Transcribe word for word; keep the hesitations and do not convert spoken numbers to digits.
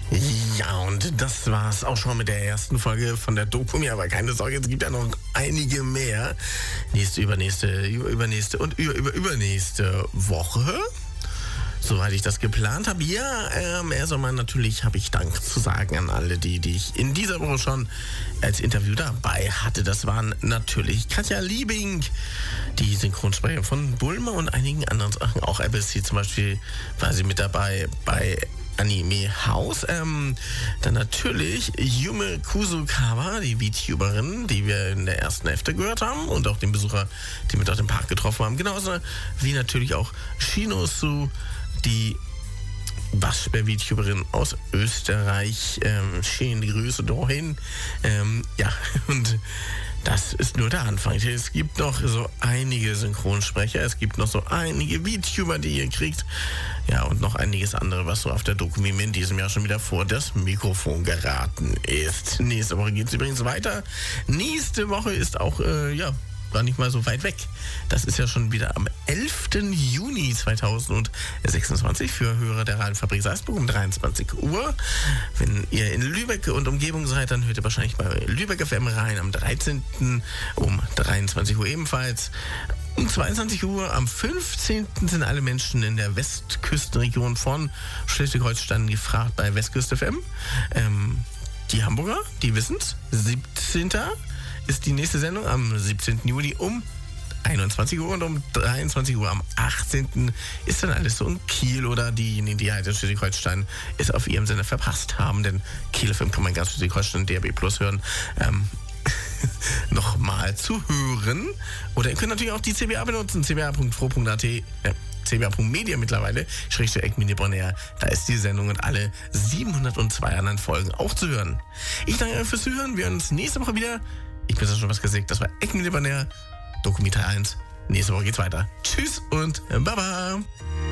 Ja, und das war's auch schon mit der ersten Folge von der Doku. Aber keine Sorge, es gibt ja noch einige mehr. Nächste, übernächste, übernächste und über, über, übernächste Woche. Soweit ich das geplant habe. Ja, ähm, erst einmal natürlich habe ich Dank zu sagen an alle, die, die ich in dieser Woche schon als Interview dabei hatte. Das waren natürlich Katja Liebing, die Synchronsprecherin von Bulma und einigen anderen Sachen. Auch A B C zum Beispiel war sie mit dabei bei Anime House. Ähm, dann natürlich Yume Kusukawa, die VTuberin, die wir in der ersten Hälfte gehört haben und auch den Besucher, die wir dort im Park getroffen haben. Genauso wie natürlich auch Shinosu, die Waschbär-VTuberin aus Österreich. Ähm, schöne Grüße dahin. Ähm, ja, und das ist nur der Anfang. Es gibt noch so einige Synchronsprecher, es gibt noch so einige VTuber, die ihr kriegt. Ja, und noch einiges andere, was so auf der Doku in diesem Jahr schon wieder vor das Mikrofon geraten ist. Nächste Woche geht es übrigens weiter. Nächste Woche ist auch, äh, ja, gar nicht mal so weit weg. Das ist ja schon wieder am elften Juni zweitausendsechsundzwanzig für Hörer der Radiofabrik Salzburg um dreiundzwanzig Uhr. Wenn ihr in Lübeck und Umgebung seid, dann hört ihr wahrscheinlich bei Lübeck F M rein am dreizehnten um dreiundzwanzig Uhr ebenfalls. Um zweiundzwanzig Uhr am fünfzehnten sind alle Menschen in der Westküstenregion von Schleswig-Holstein gefragt bei Westküste F M. Ähm, die Hamburger, die wissen's. siebzehnten ist die nächste Sendung am siebzehnten Juli um einundzwanzig Uhr und um dreiundzwanzig Uhr am achtzehnten ist dann alles so in Kiel oder diejenigen, die halt in Schleswig-Holstein es auf ihrem Sender verpasst haben, denn Kiel F M kann man ganz Schleswig-Holstein D A B Plus hören, ähm, nochmal zu hören. Oder ihr könnt natürlich auch die C B A benutzen, c b a punkt f r o punkt a t, ja, c b a punkt media mittlerweile, Schrägstrich Eckmini Bonner, da ist die Sendung und alle siebenhundertzwei anderen Folgen auch zu hören. Ich danke euch fürs Zuhören, wir hören uns nächste Woche wieder. Ich bin schon was gesagt, das war Eckmini Bonner, Dokumentar eins. Nächste Woche geht's weiter. Tschüss und Baba.